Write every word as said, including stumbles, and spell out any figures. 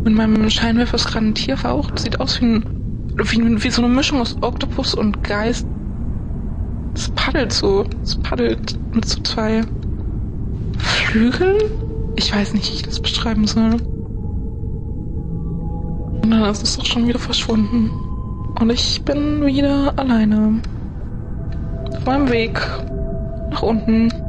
Mit meinem Scheinwerfer ist gerade ein Tier verraucht. Sieht aus wie, ein, wie, wie so eine Mischung aus Oktopus und Geist. Es paddelt so. Es paddelt mit so zwei Flügeln. Ich weiß nicht, wie ich das beschreiben soll. Und dann ist es auch schon wieder verschwunden. Und ich bin wieder alleine. Auf meinem Weg nach unten.